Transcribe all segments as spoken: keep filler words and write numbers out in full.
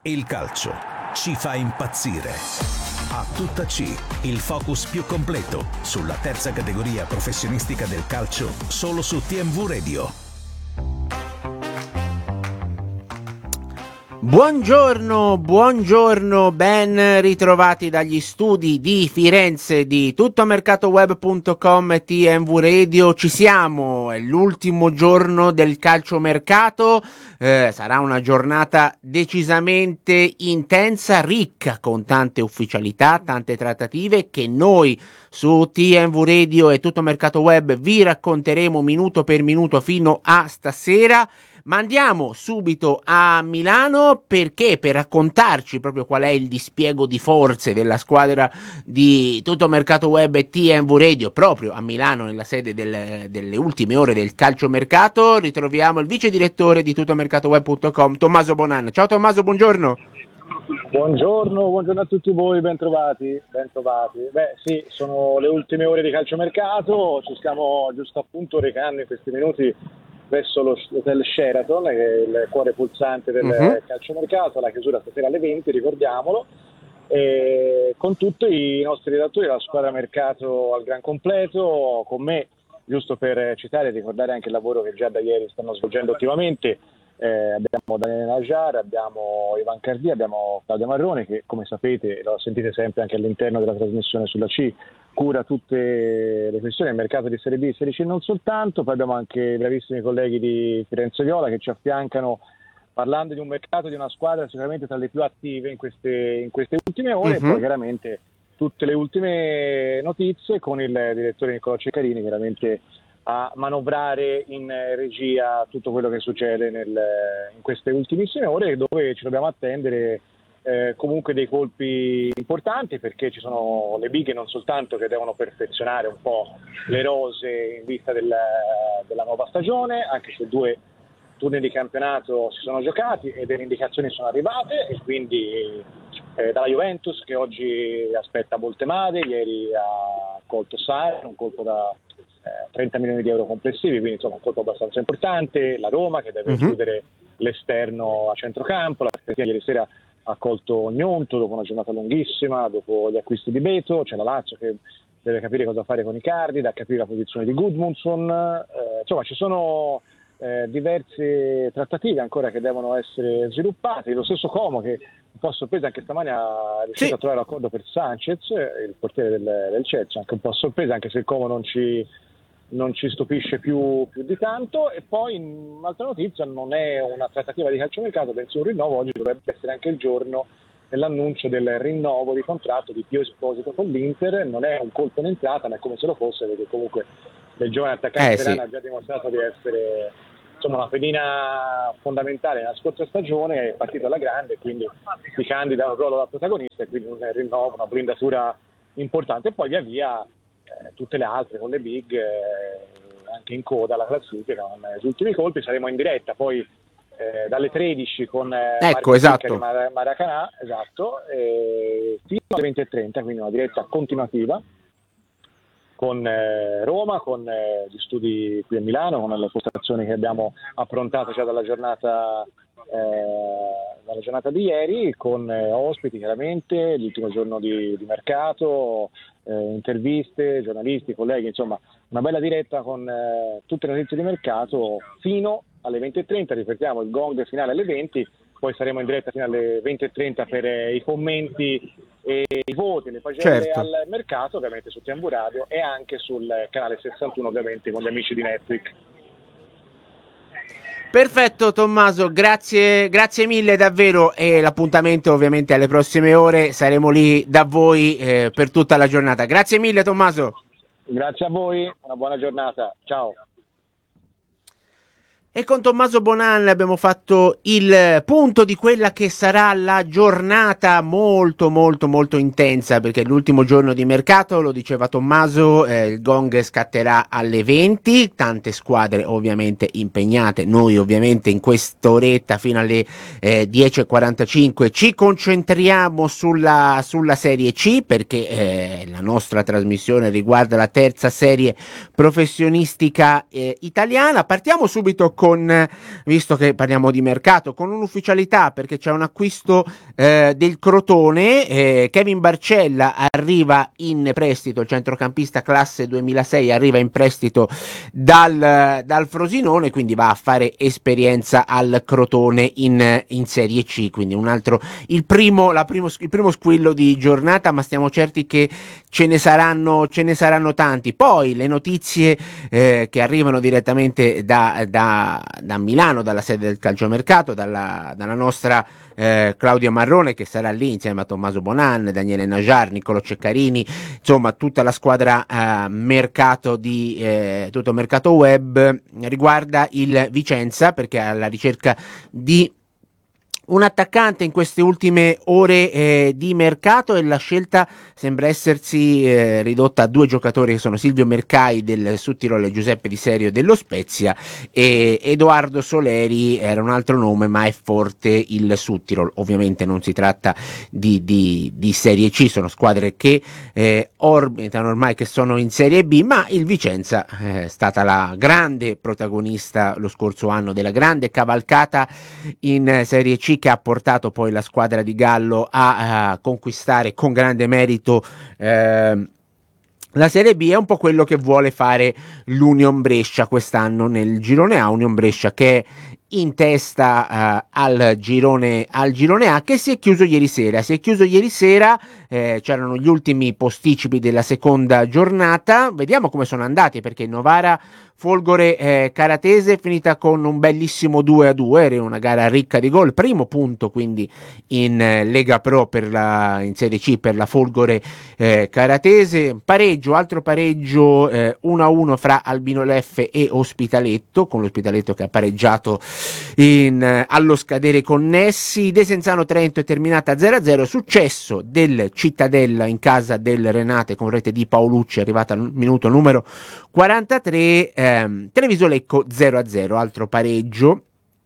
Il calcio ci fa impazzire. A tutta C, il focus più completo sulla terza categoria professionistica del calcio, solo su T M V Radio. Buongiorno, buongiorno, ben ritrovati dagli studi di Firenze di tuttomercatoweb punto com e T M V Radio. Ci siamo, è l'ultimo giorno del calciomercato, eh, sarà una giornata decisamente intensa, ricca, con tante ufficialità, tante trattative che noi su T M V Radio e Tutto Mercato Web vi racconteremo minuto per minuto fino a stasera. Ma andiamo subito a Milano, perché per raccontarci proprio qual è il dispiego di forze della squadra di Tutto Mercato Web e T M V Radio proprio a Milano, nella sede del, delle ultime ore del calciomercato, ritroviamo il vice direttore di tuttomercatoweb punto com, Tommaso Bonan. Ciao Tommaso, buongiorno. Buongiorno, buongiorno a tutti voi, ben trovati, ben trovati. Beh sì, sono le ultime ore di calciomercato, ci stiamo giusto appunto recando in questi minuti verso l'hotel Sheraton, che è il cuore pulsante del uh-huh. calciomercato, la chiusura stasera alle venti, ricordiamolo, e con tutti i nostri redattori della squadra mercato al gran completo, con me, giusto per citare e ricordare anche il lavoro che già da ieri stanno svolgendo attivamente. Eh, abbiamo Daniele Najar, abbiamo Ivan Cardi, abbiamo Claudio Marrone, che come sapete, lo sentite sempre anche all'interno della trasmissione sulla C, cura tutte le questioni del mercato di Serie B, Serie C e non soltanto. Poi abbiamo anche i bravissimi colleghi di Firenze Viola che ci affiancano parlando di un mercato, di una squadra sicuramente tra le più attive in queste, in queste ultime ore, uh-huh. e poi chiaramente tutte le ultime notizie con il direttore Nicolò Ceccarini, chiaramente a manovrare in regia tutto quello che succede nel, in queste ultimissime ore, dove ci dobbiamo attendere eh, comunque dei colpi importanti, perché ci sono le big non soltanto che devono perfezionare un po' le rose in vista del, della nuova stagione, anche se due turni di campionato si sono giocati e delle indicazioni sono arrivate, e quindi eh, dalla Juventus, che oggi aspetta Boltemade, ieri ha colto Sarri, un colpo da trenta milioni di euro complessivi, quindi insomma un colpo abbastanza importante. La Roma che deve uh-huh. chiudere l'esterno a centrocampo, la Fiorentina ieri sera ha colto Gnonto dopo una giornata lunghissima, dopo gli acquisti di Beto. C'è la Lazio che deve capire cosa fare con Icardi, da capire la posizione di Gudmundsson, eh, insomma ci sono eh, diverse trattative ancora che devono essere sviluppate. Lo stesso Como, che un po' a sorpresa anche stamani ha riuscito sì. a trovare l'accordo per Sanchez, il portiere del, del Chelsea, anche un po' a sorpresa, anche se il Como non ci non ci stupisce più, più di tanto. E poi un'altra notizia, non è una trattativa di calciomercato, penso un rinnovo. Oggi dovrebbe essere anche il giorno dell'annuncio del rinnovo di contratto di Pio Esposito con l'Inter. Non è un colpo in entrata, ma è come se lo fosse, perché comunque il giovane attaccante eh, sì. ha già dimostrato di essere insomma una pedina fondamentale nella scorsa stagione, è partito alla grande, quindi si candida a un ruolo da protagonista, e quindi un rinnovo, una blindatura importante. E poi via via Eh, tutte le altre con le big eh, anche in coda alla classifica con eh, gli ultimi colpi. Saremo in diretta poi eh, dalle tredici con eh, ecco esatto di Mar- Maracanã esatto eh, fino alle venti e trenta, quindi una diretta continuativa con eh, Roma, con eh, gli studi qui a Milano, con le postazioni che abbiamo approntato già dalla giornata eh, dalla giornata di ieri, con eh, ospiti chiaramente, l'ultimo giorno di, di mercato, eh, interviste, giornalisti, colleghi, insomma una bella diretta con eh, tutte le notizie di mercato fino alle venti e trenta. Ripetiamo, il gong finale alle venti, poi saremo in diretta fino alle venti e trenta per eh, i commenti e i voti, le pagine certo. al mercato, ovviamente su T M V Radio e anche sul canale sessantuno, ovviamente con gli amici di Netflix. Perfetto Tommaso, grazie, grazie mille davvero, e l'appuntamento ovviamente alle prossime ore, saremo lì da voi eh, per tutta la giornata. Grazie mille Tommaso. Grazie a voi, una buona giornata, ciao. E con Tommaso Bonan abbiamo fatto il punto di quella che sarà la giornata molto molto molto intensa, perché l'ultimo giorno di mercato, lo diceva Tommaso, eh, il gong scatterà alle venti, tante squadre ovviamente impegnate. Noi ovviamente in quest'oretta fino alle eh, dieci e quarantacinque ci concentriamo sulla, sulla Serie C, perché eh, la nostra trasmissione riguarda la terza serie professionistica eh, italiana. Partiamo subito con con, visto che parliamo di mercato, con un'ufficialità, perché c'è un acquisto eh, del Crotone. eh, Kevin Barcella arriva in prestito, il centrocampista classe duemilasei arriva in prestito dal, dal Frosinone, quindi va a fare esperienza al Crotone in, in Serie C, quindi un altro, il primo, la primo, il primo squillo di giornata, ma stiamo certi che ce ne saranno, ce ne saranno tanti. Poi le notizie eh, che arrivano direttamente da, da, da Milano, dalla sede del calciomercato, dalla, dalla nostra eh, Claudia Marrone, che sarà lì insieme a Tommaso Bonan, Daniele Najar, Niccolo Ceccarini, insomma tutta la squadra eh, mercato di eh, tutto mercato web, riguarda il Vicenza, perché è alla ricerca di un attaccante in queste ultime ore eh, di mercato, e la scelta sembra essersi eh, ridotta a due giocatori, che sono Silvio Mercai del Sudtirolo e Giuseppe Di Serio dello Spezia, e Edoardo Soleri era un altro nome, ma è forte il Sudtirolo. Ovviamente non si tratta di, di, di Serie C, sono squadre che eh, orbitano ormai, che sono in Serie B, ma il Vicenza eh, è stata la grande protagonista lo scorso anno della grande cavalcata in Serie C, che ha portato poi la squadra di Gallo a, a conquistare con grande merito eh, la Serie B. È un po' quello che vuole fare l'Union Brescia quest'anno nel girone A, Union Brescia che è in testa uh, al girone al girone A, che si è chiuso ieri sera. Si è chiuso ieri sera, eh, c'erano gli ultimi posticipi della seconda giornata. Vediamo come sono andati, perché Novara Folgore eh, Caratese è finita con un bellissimo due a due, era una gara ricca di gol, primo punto quindi in eh, Lega Pro per la, in Serie C per la Folgore eh, Caratese. Pareggio, altro pareggio eh, uno a uno fra Albino Leffe e Ospitaletto, con l'Ospitaletto che ha pareggiato in, eh, allo scadere connessi. Desenzano Trento è terminata zero a zero, successo del Cittadella in casa del Renate con rete di Paolucci, arrivata al minuto numero quarantatré. ehm, Treviso Lecco zero a zero, altro pareggio.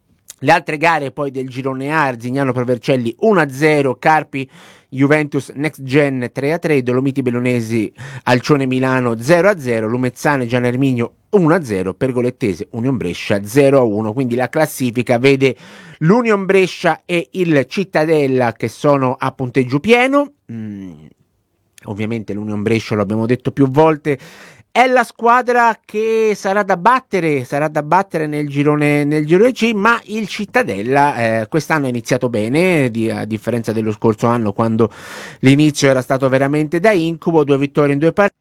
Le altre gare poi del girone A: Arzignano Provercelli uno a zero, Carpi Juventus Next Gen tre a tre, Dolomiti Bellunesi Alcione Milano zero a zero, Lumezzane Gian Erminio uno a zero, Pergolettese Union Brescia zero a uno. Quindi la classifica vede l'Union Brescia e il Cittadella che sono a punteggio pieno. mm, ovviamente l'Union Brescia, lo abbiamo detto più volte, è la squadra che sarà da battere, sarà da battere nel girone, nel girone C, ma il Cittadella eh, quest'anno ha iniziato bene, di, a differenza dello scorso anno, quando l'inizio era stato veramente da incubo. Due vittorie in due partite.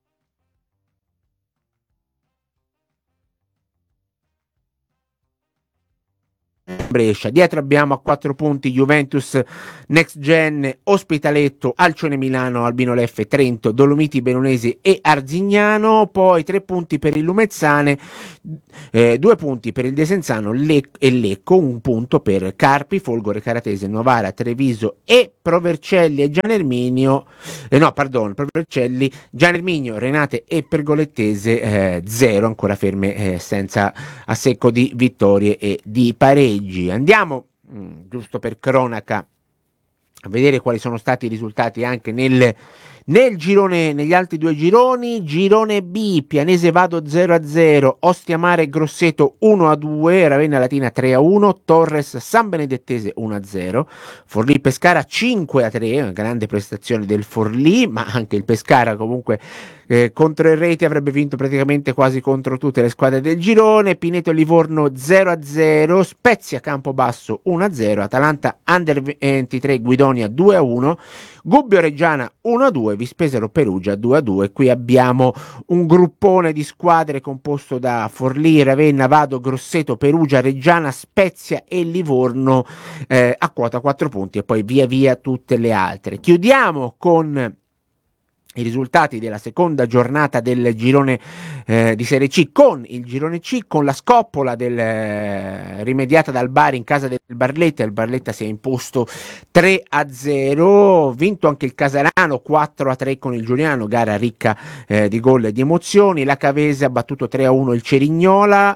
Brescia, dietro abbiamo a quattro punti Juventus Next Gen, Ospitaletto, Alcione Milano, Albino Leffe, Trento, Dolomiti Bellunesi e Arzignano. Poi tre punti per il Lumezzane, eh, due punti per il Desenzano Le- e Lecco, un punto per Carpi, Folgore Caratese, Novara, Treviso e Provercelli e Gian Erminio, eh, no pardon, Provercelli, Gian Erminio, Renate e Pergolettese eh, zero, ancora ferme eh, senza a secco di vittorie e di pareggi. Andiamo, mh, giusto per cronaca, a vedere quali sono stati i risultati anche nel, nel girone, negli altri due gironi. Girone B: Pianese Vado zero a zero, Ostia Mare Grosseto uno a due, Ravenna Latina tre a uno, Torres San Benedettese uno a zero, Forlì Pescara cinque a tre, una grande prestazione del Forlì, ma anche il Pescara comunque Eh, contro il Rete avrebbe vinto praticamente quasi contro tutte le squadre del girone. Pineto Livorno zero a zero, Spezia Campobasso uno a zero, Atalanta Under ventitré Guidonia due a uno, Gubbio Reggiana uno a due, Vispesaro Perugia due a due. Qui abbiamo un gruppone di squadre composto da Forlì, Ravenna, Vado, Grosseto, Perugia, Reggiana, Spezia e Livorno eh, a quota quattro punti, e poi via via tutte le altre. Chiudiamo con i risultati della seconda giornata del girone eh, di Serie C, con il girone C, con la scoppola del, eh, rimediata dal Bari in casa del Barletta. Il Barletta si è imposto tre a zero, vinto anche il Casalano quattro a tre con il Giuliano, gara ricca eh, di gol e di emozioni. La Cavese ha battuto tre a uno il Cerignola.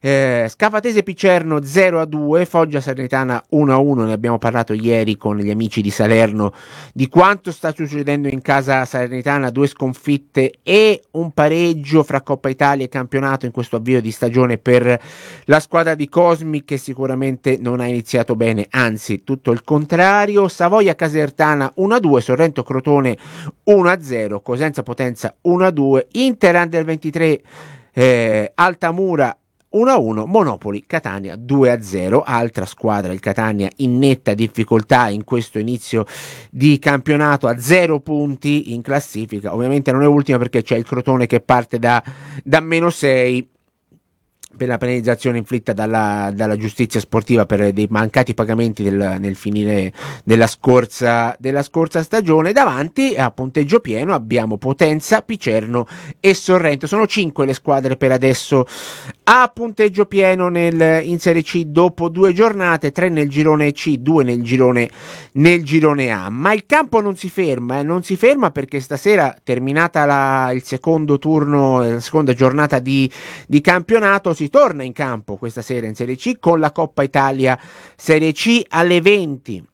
Eh, Scafatese Picerno zero a due, Foggia Salernitana uno a uno. Ne abbiamo parlato ieri con gli amici di Salerno di quanto sta succedendo in casa salernitana, due sconfitte e un pareggio fra Coppa Italia e campionato in questo avvio di stagione per la squadra di Cosmi, che sicuramente non ha iniziato bene, anzi tutto il contrario. Savoia Casertana uno a due, Sorrento Crotone uno a zero, Cosenza Potenza uno a due, Inter Under ventitré eh, Altamura uno a uno, Monopoli Catania due a zero. Altra squadra, il Catania, in netta difficoltà in questo inizio di campionato, a zero punti in classifica. Ovviamente non è ultima perché c'è il Crotone che parte da, da meno sei per la penalizzazione inflitta dalla, dalla giustizia sportiva per dei mancati pagamenti del, nel finire della scorsa, della scorsa stagione. Davanti a punteggio pieno abbiamo Potenza, Picerno e Sorrento. Sono cinque le squadre per adesso a punteggio pieno nel, in Serie C dopo due giornate, tre nel girone C, due nel girone, nel girone A. Ma il campo non si ferma, eh, non si ferma perché stasera, terminata la, il secondo turno, la seconda giornata di, di campionato, si torna in campo questa sera in Serie C con la Coppa Italia Serie C alle venti.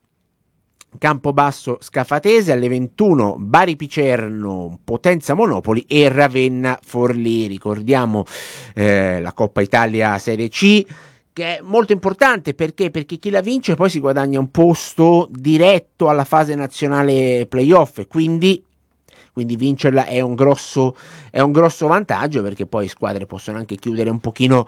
Campobasso Scafatese, alle ventuno Bari Picerno, Potenza Monopoli e Ravenna Forlì. Ricordiamo eh, la Coppa Italia Serie C, che è molto importante perché perché chi la vince poi si guadagna un posto diretto alla fase nazionale playoff, e quindi quindi vincerla è un grosso è un grosso vantaggio, perché poi squadre possono anche chiudere un pochino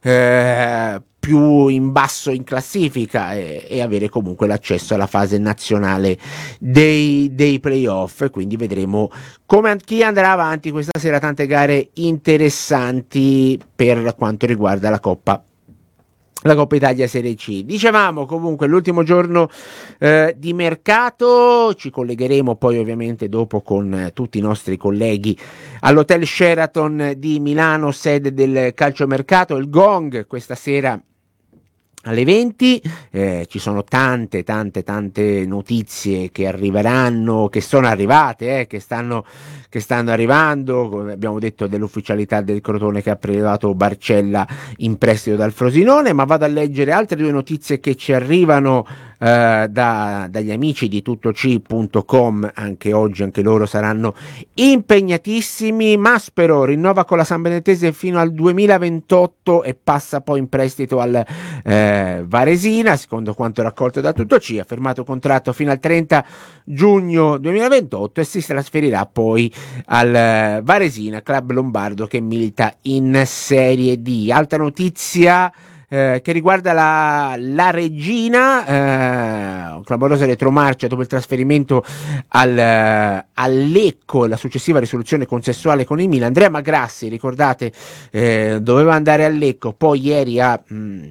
eh, più in basso in classifica e, e avere comunque l'accesso alla fase nazionale dei, dei playoff. Quindi vedremo come chi andrà avanti questa sera, tante gare interessanti per quanto riguarda la Coppa la Coppa Italia Serie C. Dicevamo comunque l'ultimo giorno eh, di mercato, ci collegheremo poi ovviamente dopo con eh, tutti i nostri colleghi all'Hotel Sheraton di Milano, sede del calciomercato. Il Gong questa sera alle venti, eh, ci sono tante tante tante notizie che arriveranno, che sono arrivate, eh, che stanno che stanno arrivando. Come abbiamo detto, dell'ufficialità del Crotone che ha prelevato Barcella in prestito dal Frosinone, ma vado a leggere altre due notizie che ci arrivano eh, da, dagli amici di tuttoc punto com. Anche oggi anche loro saranno impegnatissimi. Maspero rinnova con la San Benedetese fino al duemilaventotto e passa poi in prestito al eh, Varesina, secondo quanto raccolto da tuttoc. Ha firmato contratto fino al trenta giugno duemilaventotto e si trasferirà poi al Varesina, club lombardo che milita in Serie D. Altra notizia eh, che riguarda la, la Regina, eh, clamorosa retromarcia dopo il trasferimento al, al Lecco, la successiva risoluzione consensuale con il Milan. Andrea Magrassi, ricordate, eh, doveva andare al Lecco, poi ieri ha mh,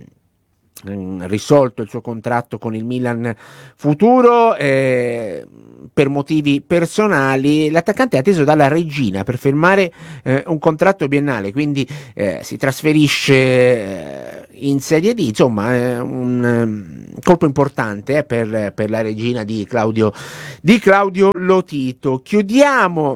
risolto il suo contratto con il Milan futuro eh, per motivi personali. L'attaccante è atteso dalla Regina per firmare eh, un contratto biennale, quindi eh, si trasferisce eh, in Serie D. Insomma, è un um, colpo importante eh, per, per la Regina di Claudio, di Claudio Lotito. Chiudiamo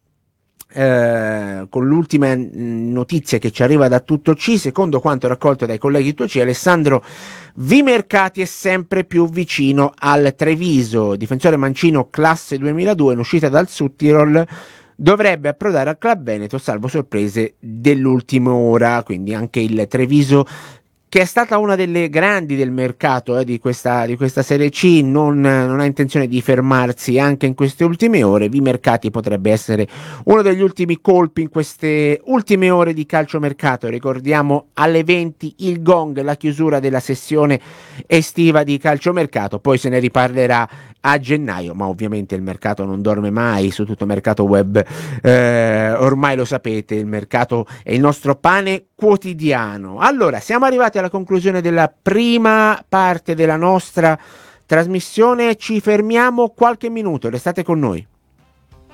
Eh, con l'ultima notizia che ci arriva da tuttoc. Secondo quanto raccolto dai colleghi tuttoc, Alessandro Vimercati è sempre più vicino al Treviso. Difensore mancino classe duemiladue in uscita dal Südtirol dovrebbe approdare al club veneto, salvo sorprese dell'ultima ora. Quindi anche il Treviso, che è stata una delle grandi del mercato eh, di, questa, di questa Serie C, non, non ha intenzione di fermarsi anche in queste ultime ore. Vimercati potrebbe essere uno degli ultimi colpi in queste ultime ore di calciomercato. Ricordiamo alle venti il Gong, la chiusura della sessione estiva di calciomercato, poi se ne riparlerà a gennaio, ma ovviamente il mercato non dorme mai su tutto mercato web, eh, ormai lo sapete, il mercato è il nostro pane quotidiano. Allora, siamo arrivati alla conclusione della prima parte della nostra trasmissione, ci fermiamo qualche minuto, restate con noi.